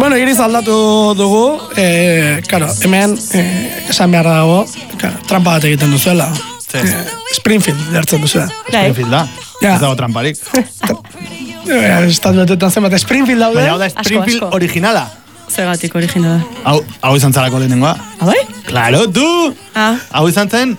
Bueno, iriz aldatu dugu, claro, hemen esan behar dago, trampa bat egiten duzuela. Springfield jartzen duzuela. Springfield da, ez dago tramparik. Estatu betetan zenbat, Springfield daude. Baina hau da Springfield originala. Zegatik originala. Hau izan zarako lehenengoa. Bai? Claro, du! Hau izan zen,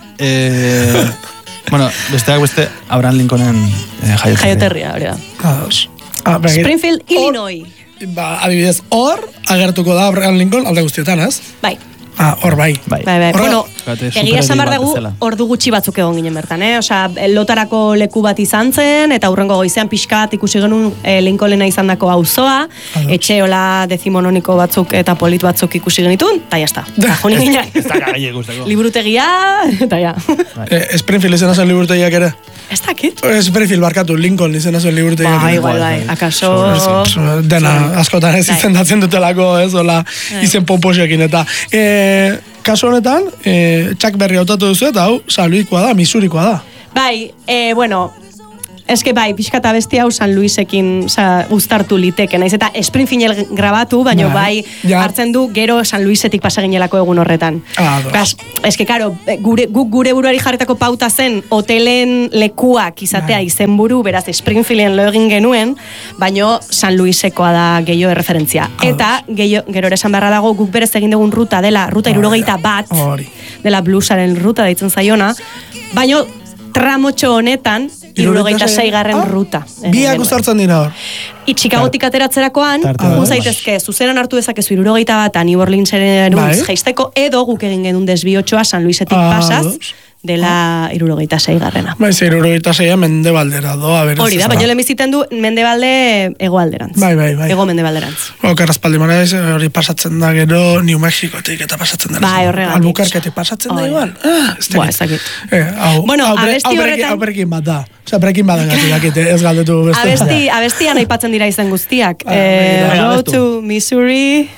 bueno, besteak beste, Abraham Lincolnen jaioterria, hori da. Springfield, Illinois. Adibidez, hor agertuko da Abraham Lincoln alde guztietan, ez? Bai. Hor bai. Bueno, egia esan behar dugu, ordu gutxi batzuk egon ginen bertan, Osea, lotarako leku bat izan zen, eta hurrengo goizean pixkat ikusi genuen Lincolnena izan dako auzoa, etxe hola dezimononiko batzuk eta polit batzuk ikusi genitun, eta jazta. Joni ginen. Liburutegia, eta ja. Springfield izena zen liburutegiak ere? Ez dakit. Springfield barkatu, Lincoln izena zen liburutegiak ere. Bai, akaso... Dena, askotan ez izendatzen dutelako, ez, hola, izen pomposekin, eta... Kasu honetan, Chuck Berry hautatu duzu eta hau San Luisikoa da, Missourikoa da. Bai, bueno, eske bai, pixka eta besti hau San Luisekin uztartu liteke, naiz eta Springfield grabatu, baina bai hartzen du gero San Luisetik pasaginelako egun horretan. Eske, karo, guk gure buruari jarretako pauta zen hotelen lekuak izatea izenburu, beraz Springfielden lo egin genuen, baina San Luisekoa da gehiago referentzia. Eta gero esan beharra dago guk berez egin dugun ruta dela, ruta 71, dela bluesaren ruta deitzen zaiona, baina tramotxo honetan 76. ruta. Biak uztartzen dira hor. Chicagotik ateratzerakoan, zaitezke, zuzeran hartu dezakezu 71 New Orleanseren jaisteko, edo guk egin genuen desbiotxoa San Luisetik pasaz, dela 76. Bai, 76 mendebaldera doa, beraz. Hori da, baina lemiziten du mendebalde egoalderantz. Bai. Ego mendebalderantz. Okerrazpaldi manaiz, hori pasatzen da gero New Mexicotik eta pasatzen da. Bai, horregatik. Albuquerquetik pasatzen da igual. Ez dakit. Bueno, abesti horretan... Hau brekin bat da. Osea, brekin bat dakit, ez galdetu beste. Abestian aipatzen dira izen guztiak. Road to Missouri...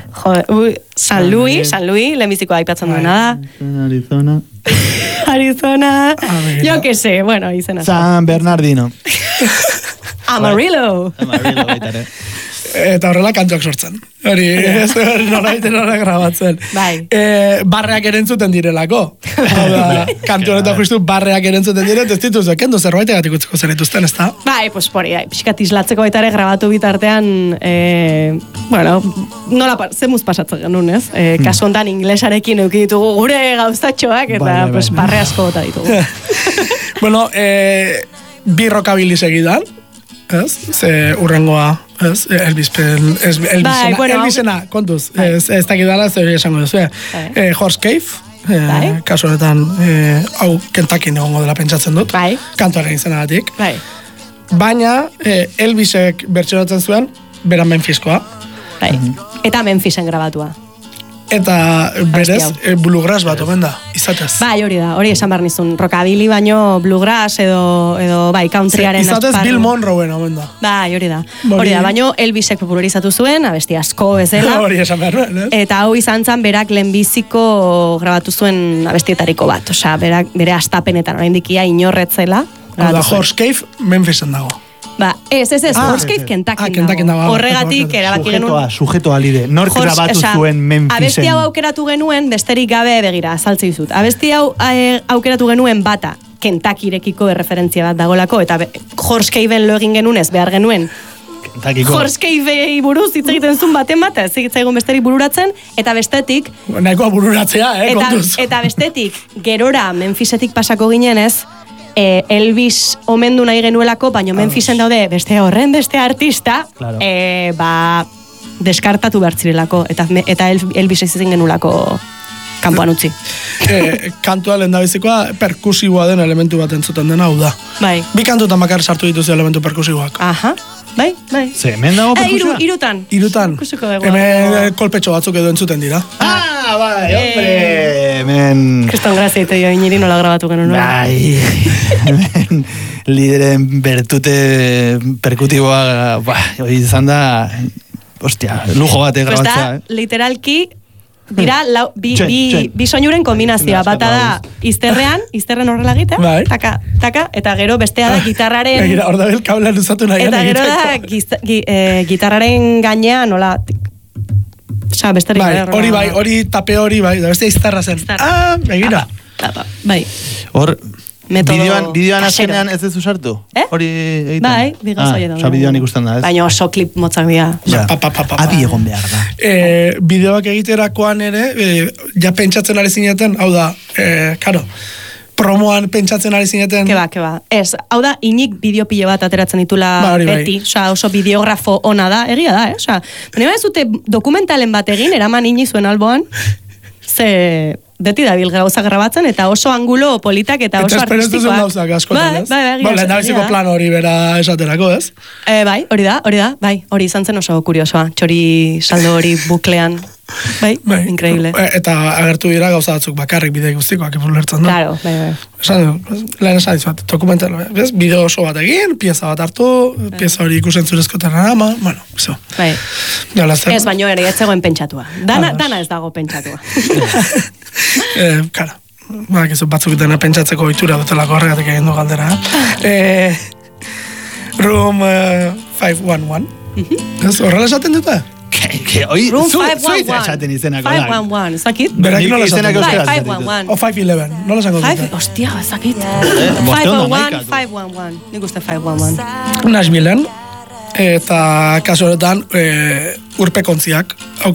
San Luis, lehenbizikoa aipatzen duena da. Arizona, yo que sé, bueno, izena. San Bernardino. Amarillo. Baitare. Eta horrela kantuak sortzen. Hori, nola grabatzen. Bai. Barreak erentzuten direlako. Kantu honetan justu barreak erentzuten dire, ez dituzu, kendu zerbait egatik utziko zen dituzten, ez da? Bai, pues hori, pixkat islatzeko baita ere grabatu bitartean, bueno, nola zemuz pasatzen genuen, ez? Kasu hontan inglesarekin euki ditugu gure gauzatxoak, eta pues barre asko bota ditugu. Bueno, bi rockabilly segidan, ez? Ze urrengoa, ez? Elvisena, kontuz. Ez dakidala, ez esango duzu. Horse Cave, kasu honetan, hau Kentuckyn egongo dela pentsatzen dut. Kantuaren izanagatik. Baina, Elvisek bertsionatzen zuen, bera Memphiskoa. Eta Memphisen grabatua. Eta berez, bluegrass bat omen da, izatez. Bai, hori esan behar nizun. Rockabilly baino bluegrass edo bai, countryaren izatez Bill Monroeen omen da. Bai, hori da, baino Elvisek popularizatu zuen, abesti asko bezala. Hori esan behar nuen, ez? Eta hau izan zan, berak lehenbiziko grabatu zuen abestietariko bat. Osea, bere astapenetan, oraindik ia inorretzela. Horse Cave, Memphisen dago. Ez, Horse Cave Kentuckyn dago. Horregatik erabaki genuen. Sujeto alide. Nork grabatu zuen Memphisen. Abesti hau aukeratu genuen, besterik gabe begira, azaltze dizut. Abesti hau aukeratu genuen bata, Kentuckyrekiko erreferentzia bat dagolako, eta Horse Caveen lo egin genuen ez behar genuen. Horse Cavei buruz hitz egiten zuen baten bat, ez egitzaigun besterik bururatzen, eta bestetik... Nahikoa bururatzea, kontuz. Eta bestetik, gerora Memphisetik pasako ginen ez, Elvis omendu nahi genuelako, baina Memphisen daude beste artista, deskartatu behar zirelako, eta Elvis ezin genulako kanpoan utzi. Kantua lehendabizikoa perkusiboa den elementu bat entzuten dena, hau da. Bai. Bi kantutan bakar sartu dituzu elementu perkusiboak. Aha. Bai. Ze, hemen dago perkusioa? Irutan. Hemen kolpetxo batzuk edo entzuten dira. Bai, hombre, hemen... Kriston grazia ito jo iniri nola grabatu genuen. Bai, hemen lideren bertute perkutiboa, hori izan da, ostia, lujo bat grabatzea. Literalki, dira bi soinuren kombinazioa. Bata da izterren horrela egitea, taka, eta gero bestea da gitarraren... Hor da bel kabla luzatu nahi. Eta gero da gitarraren gainean, nola... Osa, besterik. Hori tape hori bai, da beste iztarra zen. Begira. Bai. Hor, bideoan azkenean ez ez usartu? Hori egiten? Bai, bigazoietan. Osa, bideoan ikusten da, ez? Baina oso klip motzak dira. Adi egon behar da. Bideoak egiterakoan ere, ja pentsatzen ari zineten, hau da, karo, promoan pentsatzen ari zineten... Keba. Ez, hau da, inik bideo pile bat ateratzen ditula beti, oso bideografo ona da, egia da, Osa, baina ez dute dokumentalen bat egin, eraman ini zuen alboan, ze... Beti dabil gauza grabatzen, eta oso angulo politak eta oso artistikoak. Eta esperentu zuen gauzak askotan, ez? Bai, lehendabiziko plan hori bera esaterako, ez? Bai, hori da, hori izan zen oso kuriosoa, txori saldo hori buklean, bai, increíble. Eta agertu dira gauza batzuk bakarrik bide guztikoak ipun lertzen, no? Claro, bai. Lehen esan dizuat, dokumental, ez? Bideo oso bat egin, pieza bat hartu, pieza hori ikusen zurezko terrama, bueno, eso. Bai. Ez baino ere, ez zegoen pentsatua. Dana ez dago pentsatua. Kara, batzuk dena pentsatzeko ohitura dutelako horregatik egin du galdera. Room 511. Ez horrela esaten dute? Room 511. 511, ezakit? Berak nola esaten dute? 511. O 511, nola esango dute? Hostia, ezakit. 511, 511. Nik uste 511. Nashvilleen, eta kaso horretan urpekontziak